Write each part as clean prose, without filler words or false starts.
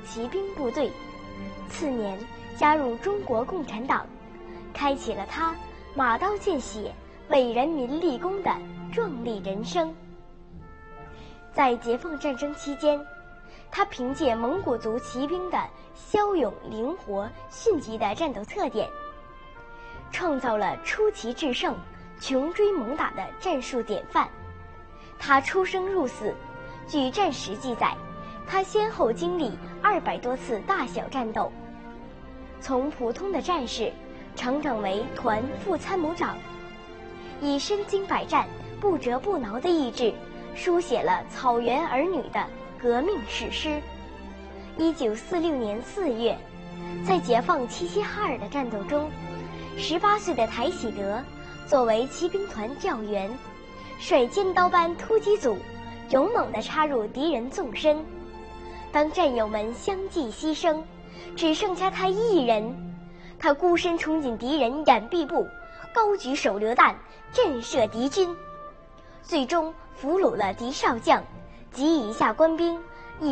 骑兵部队，次年加入中国共产党，开启了他马刀见血、为人民立功的壮丽人生。在解放战争期间，他凭借蒙古族骑兵的骁勇灵活、迅疾的战斗特点，创造了出奇制胜、穷追猛打的战术典范。他出生入死，据战史记载，他先后经历200多次大小战斗，从普通的战士成长为团副参谋长，以身经百战、不折不挠的意志，书写了草原儿女的革命史诗。1946年4月，在解放齐齐哈尔的战斗中，18岁的台喜德作为骑兵团教员，率尖刀班突击组勇猛地插入敌人纵深。当战友们相继牺牲，只剩下他一人，他孤身冲进敌人掩蔽部，高举手榴弹震慑敌军，最终俘虏了敌少将及以下官兵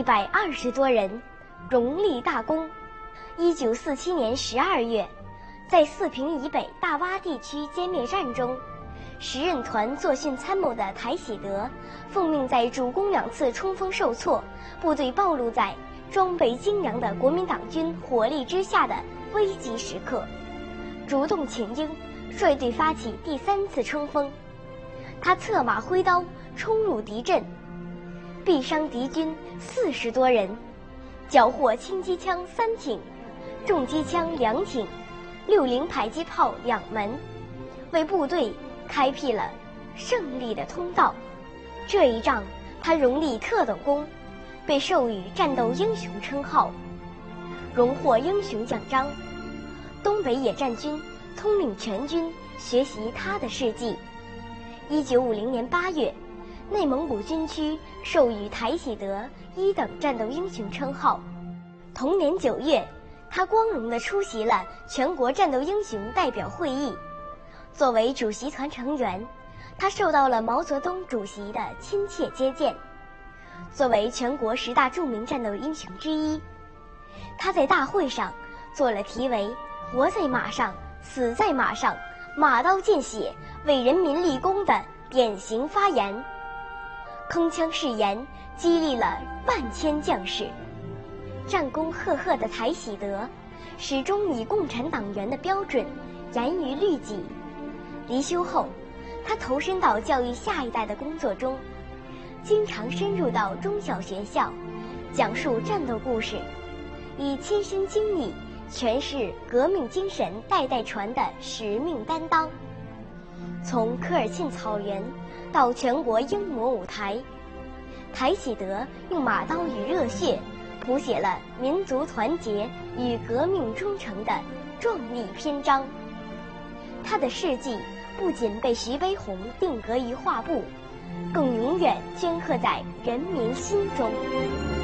120多人，荣立大功。1947年12月，在四平以北大洼地区歼灭战中，10任团作训参谋的台喜德奉命在主攻2次冲锋受挫，部队暴露在装备精良的国民党军火力之下的危急时刻，主动请缨，率队发起第3次冲锋。他策马挥刀冲入敌阵，毙伤敌军40多人，缴获轻机枪3挺、重机枪2挺、60迫击炮2门，为部队开辟了胜利的通道。这一仗他荣立特等功，被授予战斗英雄称号，荣获英雄奖章。东北野战军统领全军学习他的事迹。1950年8月，内蒙古军区授予台喜德1等战斗英雄称号。同年9月，他光荣地出席了全国战斗英雄代表会议。作为主席团成员，他受到了毛泽东主席的亲切接见。作为全国10大著名战斗英雄之一，他在大会上做了题为“活在马上，死在马上，马刀见血，为人民立功”的典型发言，铿锵誓言激励了万千将士。战功赫赫的台喜德始终以共产党员的标准严于律己。离休后，他投身到教育下一代的工作中，经常深入到中小学校，讲述战斗故事，以亲身经历诠释革命精神代代传的使命担当。从科尔沁草原到全国英模舞台，台喜德用马刀与热血谱写了民族团结与革命忠诚的壮丽篇章。他的事迹不仅被徐悲鸿定格于画布，更永远镌刻在人民心中。